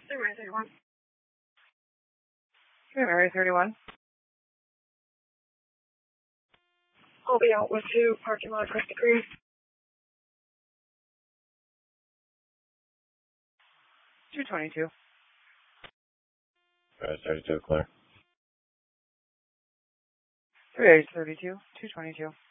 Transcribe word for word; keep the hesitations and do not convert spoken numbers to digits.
Area thirty-one. Area thirty-one. I'll be out with two, parking lot across the creek. two twenty-two. Area thirty-two, clear. Area thirty-two, two twenty-two.